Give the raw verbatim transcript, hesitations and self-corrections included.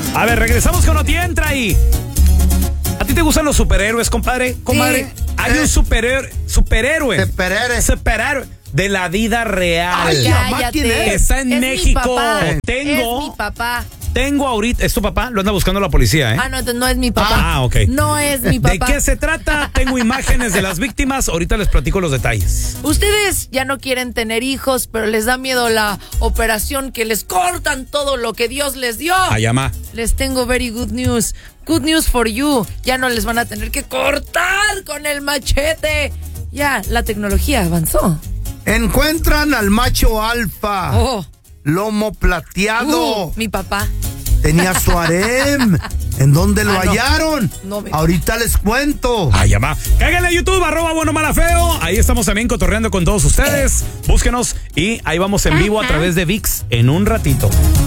A ver, regresamos con Oti Entra ahí. ¿A ti te gustan los superhéroes, compadre? Comadre, Sí. hay Eh. un superhéroe, superhéroe, Superhéroe. superhéroe de la vida real. Ay, Cállate. mamá, ¿quién es? Está en Es mi México. papá. Tengo, Es mi papá. tengo ahorita, ¿es tu papá? Lo anda buscando la policía, ¿eh? Ah, no, entonces no es mi papá. Ah, ok. No es mi papá. ¿De qué se trata? Tengo imágenes de las víctimas. Ahorita les platico los detalles. Ustedes ya no quieren tener hijos, pero les da miedo la operación que les cortan todo lo que Dios les dio. Ayama. Les tengo very good news. Good news for you. Ya no les van a tener que cortar con el machete. Ya, la tecnología avanzó. Encuentran al macho alfa. Oh, Lomo plateado. uh, mi papá. Tenía su harem. ¿En dónde lo Ah, no. hallaron? No me- Ahorita les cuento. Ayama. Cáiganle a YouTube, arroba bueno mala feo. Ahí estamos también cotorreando con todos ustedes. Búsquenos y ahí vamos en vivo a través de ViX en un ratito.